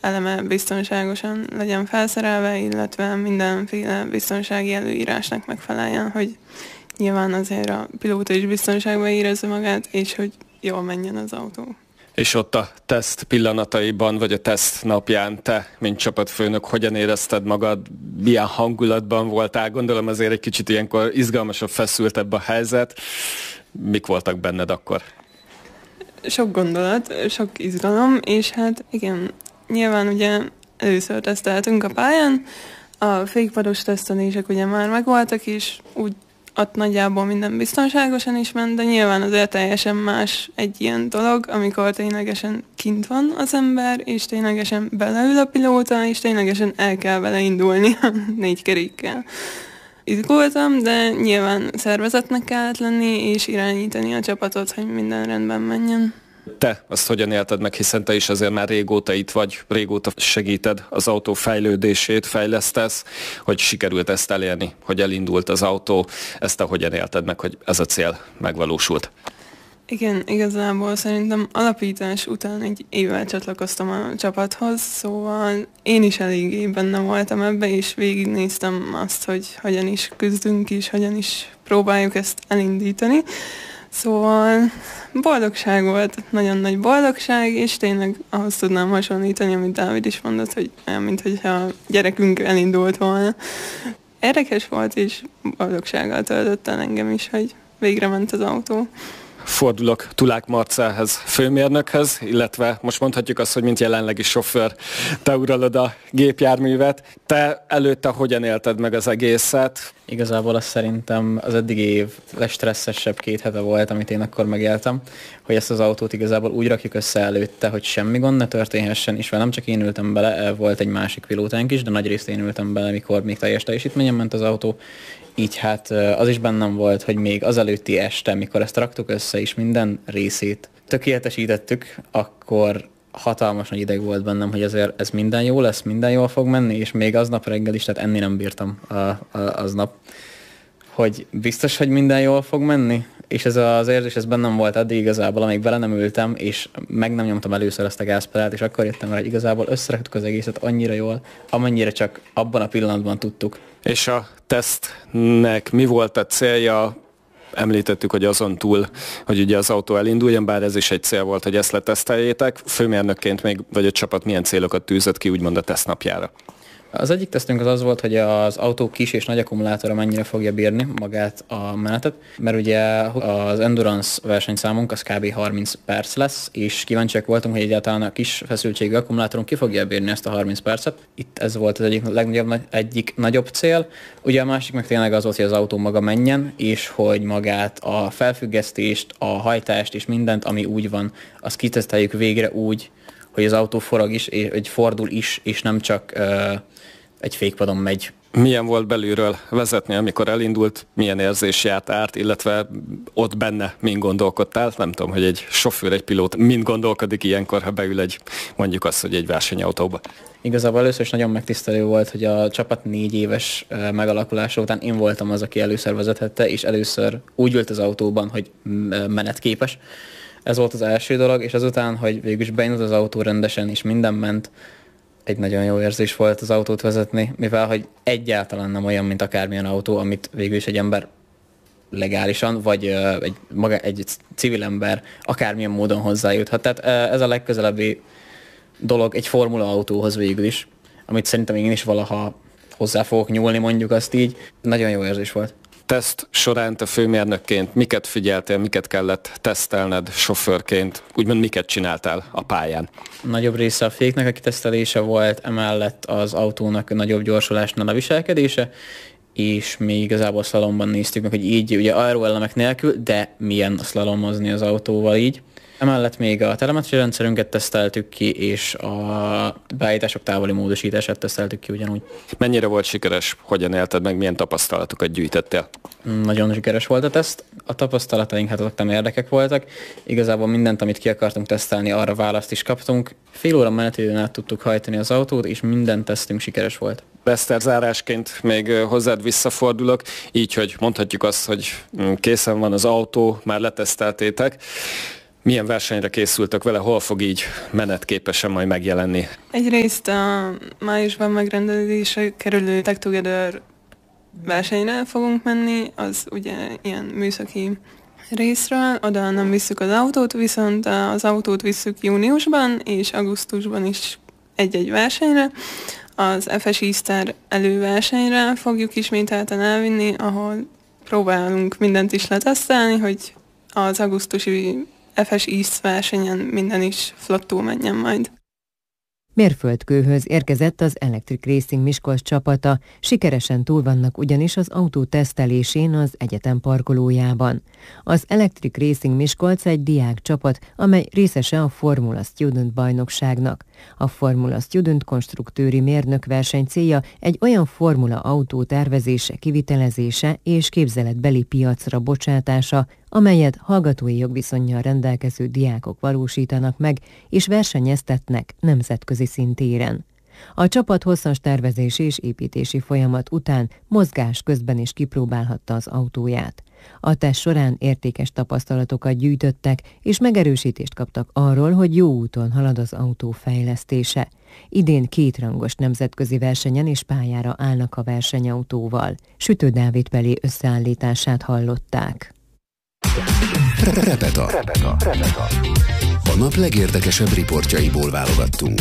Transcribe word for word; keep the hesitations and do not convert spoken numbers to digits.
eleme biztonságosan legyen felszerelve, illetve mindenféle biztonsági előírásnak megfeleljen, hogy nyilván azért a pilóta is biztonságban érezze magát, és hogy jól menjen az autó. És ott a teszt pillanataiban, vagy a teszt napján te, mint csapatfőnök, hogyan érezted magad, milyen hangulatban voltál? Gondolom azért egy kicsit ilyenkor izgalmasabb, feszültebb a helyzet. Mik voltak benned akkor? Sok gondolat, sok izgalom, és hát igen, nyilván ugye először teszteltünk a pályán, a fékpados tesztelések ugye már megvoltak, és úgy ott nagyjából minden biztonságosan is ment, de nyilván azért teljesen más egy ilyen dolog, amikor ténylegesen kint van az ember, és ténylegesen beleül a pilóta, és ténylegesen el kell vele indulni a négy kerékkel. Izgultam, de nyilván szervezetnek kellett lenni, és irányítani a csapatot, hogy minden rendben menjen. Te azt hogyan élted meg, hiszen te is azért már régóta itt vagy, régóta segíted az autó fejlődését, fejlesztesz, hogy sikerült ezt elérni, hogy elindult az autó, ezt te hogyan élted meg, hogy ez a cél megvalósult? Igen, igazából szerintem alapítás után egy évvel csatlakoztam a csapathoz, szóval én is eléggé benne voltam ebbe, és végignéztem azt, hogy hogyan is küzdünk is, hogyan is próbáljuk ezt elindítani. Szóval boldogság volt, nagyon nagy boldogság, és tényleg ahhoz tudnám hasonlítani, amit Dávid is mondott, hogy olyan, mintha a gyerekünk elindult volna. Érdekes volt, és boldogsággal töltött el engem is, hogy végre ment az autó. Fordulok Tulák Marcelhez, főmérnökhez, illetve most mondhatjuk azt, hogy mint jelenlegi sofőr, te uralod a gépjárművet. Te előtte hogyan élted meg az egészet? Igazából az szerintem az eddigi év legstresszesebb két hete volt, amit én akkor megéltem, hogy ezt az autót igazából úgy rakjuk össze előtte, hogy semmi gond ne történhessen, és nem csak én ültem bele, volt egy másik pilótánk is, de nagyrészt én ültem bele, mikor még teljes teljesítményen ment az autó. Így hát az is bennem volt, hogy még az előtti este, mikor ezt raktuk össze és minden részét tökéletesítettük, akkor hatalmas nagy ideg volt bennem, hogy azért ez minden jó lesz, minden jól fog menni, és még aznap reggel is, tehát enni nem bírtam a, a, aznap, hogy biztos, hogy minden jól fog menni, és ez az érzés, ez bennem volt addig igazából, amíg bele nem ültem, és meg nem nyomtam először ezt a gázpedált, és akkor jöttem rá, hogy igazából összeraktuk az egészet annyira jól, amennyire csak abban a pillanatban tudtuk. És a tesztnek mi volt a célja? Említettük, hogy azon túl, hogy ugye az autó elinduljon, bár ez is egy cél volt, hogy ezt leteszteljétek. Főmérnökként még, vagy a csapat milyen célokat tűzött ki, úgymond a tesztnapjára? Az egyik tesztünk az az volt, hogy az autó kis és nagy akkumulátora mennyire fogja bírni magát a menetet, mert ugye az Endurance versenyszámunk az kb. harminc perc lesz, és kíváncsiak voltunk, hogy egyáltalán a kis feszültségű akkumulátorunk ki fogja bírni ezt a harminc percet. Itt ez volt az egyik legnagyobb, egyik nagyobb cél. Ugye a másik meg tényleg az volt, hogy az autó maga menjen, és hogy magát a felfüggesztést, a hajtást és mindent, ami úgy van, azt kiteszteljük végre úgy, hogy az autó forog is, és, hogy fordul is, és nem csak uh, egy fékpadon megy. Milyen volt belülről vezetni, amikor elindult, milyen érzés járt át, illetve ott benne mind gondolkodtál? Nem tudom, hogy egy sofőr, egy pilóta mind gondolkodik ilyenkor, ha beül egy, mondjuk azt, hogy egy versenyautóba. Igazából először is nagyon megtisztelő volt, hogy a csapat négy éves megalakulása után én voltam az, aki először vezethette, és először úgy ült az autóban, hogy menetképes. Ez volt az első dolog, és azután, hogy végülis beindult az autó rendesen, és minden ment, egy nagyon jó érzés volt az autót vezetni, mivel hogy egyáltalán nem olyan, mint akármilyen autó, amit végül is egy ember legálisan, vagy uh, egy, maga, egy civil ember akármilyen módon hozzájuthat. Tehát uh, ez a legközelebbi dolog egy formula autóhoz végül is, amit szerintem én is valaha hozzá fogok nyúlni, mondjuk azt így. Nagyon jó érzés volt. Teszt során te főmérnökként miket figyeltél, miket kellett tesztelned sofőrként, úgymond miket csináltál a pályán? Nagyobb része a féknek a kitesztelése volt, emellett az autónak nagyobb gyorsulásnál a viselkedése, és még igazából szlalomban néztük meg, hogy így ugye aeroelemek nélkül, de milyen szlalomozni az autóval így. Emellett még a telemetri rendszerünket teszteltük ki, és a beállítások távoli módosítását teszteltük ki ugyanúgy. Mennyire volt sikeres? Hogyan élted meg? Milyen tapasztalatokat gyűjtettél? Nagyon sikeres volt a teszt. A tapasztalataink hát azok nem érdekek voltak. Igazából mindent, amit ki akartunk tesztelni, arra választ is kaptunk. Fél óra menetidőn át tudtuk hajtani az autót, és minden tesztünk sikeres volt. Leszter, zárásként még hozzád visszafordulok, így, hogy mondhatjuk azt, hogy készen van az autó, már leteszteltétek. Milyen versenyre készültök vele, hol fog így menetképesen majd megjelenni? Egyrészt a májusban megrendezésre kerülő Tech Together versenyre fogunk menni, az ugye ilyen műszaki részről, oda nem visszük az autót, viszont az autót visszük júniusban és augusztusban is egy-egy versenyre. Az ef es e-Star előversenyre fogjuk ismételten elvinni, ahol próbálunk mindent is letesztelni, hogy az augusztusi ef es East versenyen minden is flottul menjen majd. Mérföldkőhöz érkezett az Electric Racing Miskolc csapata, sikeresen túl vannak ugyanis az autó tesztelésén az egyetem parkolójában. Az Electric Racing Miskolc egy diák csapat, amely részese a Formula Student bajnokságnak. A Formula Student konstruktőri mérnökverseny célja egy olyan formula autó tervezése, kivitelezése és képzeletbeli piacra bocsátása, amelyet hallgatói jogviszonnyal rendelkező diákok valósítanak meg, és versenyeztetnek nemzetközi szintéren. A csapat hosszas tervezési és építési folyamat után mozgás közben is kipróbálhatta az autóját. A teszt során értékes tapasztalatokat gyűjtöttek, és megerősítést kaptak arról, hogy jó úton halad az autó fejlesztése. Idén kétrangos nemzetközi versenyen és pályára állnak a versenyautóval. Sütő Dávid Pelé összeállítását hallották. Repeta. Repeta. Repeta. A nap legérdekesebb riportjaiból válogattunk.